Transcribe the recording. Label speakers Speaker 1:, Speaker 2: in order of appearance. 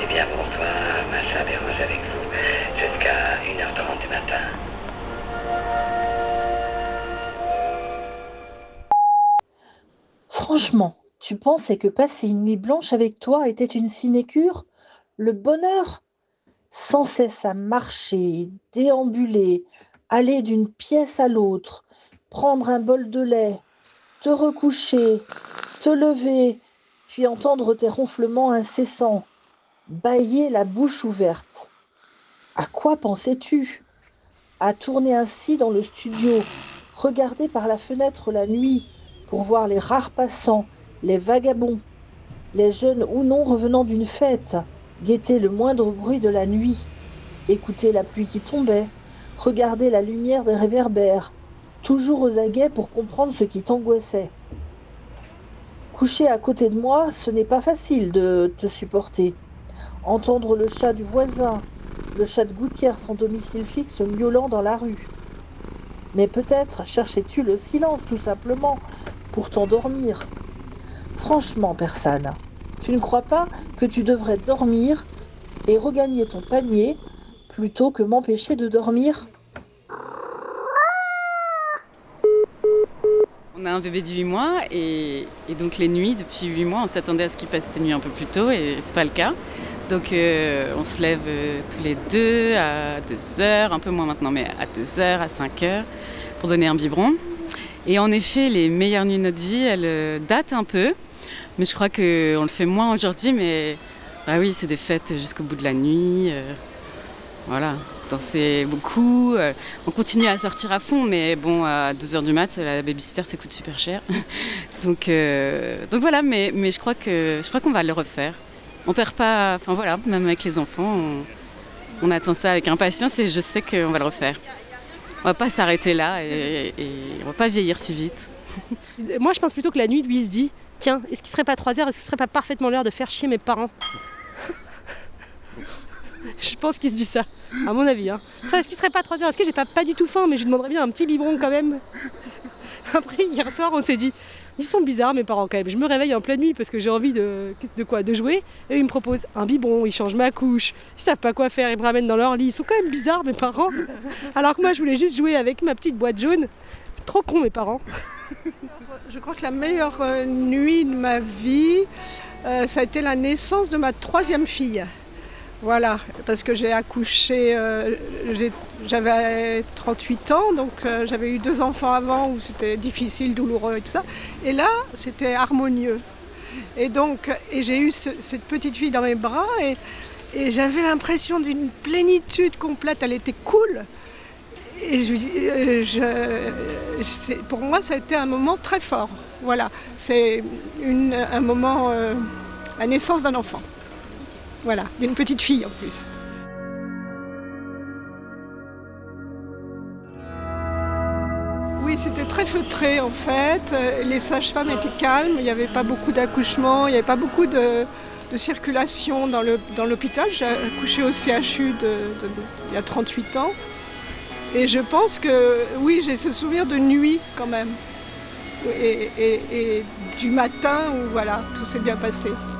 Speaker 1: Eh bien bonsoir, ma chère Bérange avec vous, jusqu'à 1h30 du matin.
Speaker 2: Franchement, tu pensais que passer une nuit blanche avec toi était une sinécure? Le bonheur? Sans cesse à marcher, déambuler, aller d'une pièce à l'autre, prendre un bol de lait, te recoucher, te lever, puis entendre tes ronflements incessants, bâiller la bouche ouverte. À quoi pensais-tu? À tourner ainsi dans le studio, regarder par la fenêtre la nuit pour voir les rares passants, les vagabonds, les jeunes ou non revenant d'une fête, guetter le moindre bruit de la nuit, écouter la pluie qui tombait, regarder la lumière des réverbères, toujours aux aguets pour comprendre ce qui t'angoissait. Coucher à côté de moi, ce n'est pas facile de te supporter. Entendre le chat du voisin, le chat de gouttière sans domicile fixe miaulant dans la rue. Mais peut-être cherchais-tu le silence tout simplement pour t'endormir. Franchement, personne, tu ne crois pas que tu devrais dormir et regagner ton panier plutôt que m'empêcher de dormir?
Speaker 3: On a un bébé de 8 mois et donc les nuits, depuis 8 mois, on s'attendait à ce qu'il fasse ses nuits un peu plus tôt et c'est pas le cas. Donc on se lève tous les deux à 2 heures, un peu moins maintenant, mais à 2 heures, à 5 heures, pour donner un biberon. Et en effet, les meilleures nuits de notre vie, elles datent un peu, mais je crois qu'on le fait moins aujourd'hui, mais bah oui, c'est des fêtes jusqu'au bout de la nuit, voilà. Danser beaucoup, on continue à sortir à fond, mais bon, à 2 heures du mat, la babysitter, ça coûte super cher. Donc voilà, mais je crois qu'on va le refaire. On perd pas, enfin voilà, même avec les enfants, on attend ça avec impatience et je sais qu'on va le refaire. On va pas s'arrêter là et on va pas vieillir si vite.
Speaker 4: Moi, je pense plutôt que la nuit, lui, il se dit, tiens, est-ce qu'il serait pas 3 heures, est-ce qu'il serait pas parfaitement l'heure de faire chier mes parents? Je pense qu'il se dit ça, à mon avis. Enfin, est-ce qu'il serait pas 3 heures? Est-ce que j'ai pas du tout faim, mais je lui demanderais bien un petit biberon quand même. Après, hier soir, on s'est dit, ils sont bizarres mes parents quand même. Je me réveille en pleine nuit parce que j'ai envie de quoi? De jouer. Et ils me proposent un biberon, ils changent ma couche. Ils savent pas quoi faire, ils me ramènent dans leur lit. Ils sont quand même bizarres mes parents. Alors que moi, je voulais juste jouer avec ma petite boîte jaune. Trop cons mes parents.
Speaker 5: Je crois que la meilleure nuit de ma vie, ça a été la naissance de ma 3e fille. Voilà, parce que j'ai accouché, j'avais 38 ans, donc j'avais eu 2 enfants avant où c'était difficile, douloureux et tout ça. Et là, c'était harmonieux. Et j'ai eu cette petite fille dans mes bras et j'avais l'impression d'une plénitude complète, elle était cool. Et pour moi, ça a été un moment très fort. Voilà, c'est un moment, la naissance d'un enfant. Voilà, d'une petite fille en plus. Oui, c'était très feutré en fait. Les sages-femmes étaient calmes, il n'y avait pas beaucoup d'accouchements, il n'y avait pas beaucoup de circulation dans l'hôpital. J'ai accouché au CHU il y a 38 ans. Et je pense que oui, j'ai ce souvenir de nuit quand même. Et du matin où voilà, tout s'est bien passé.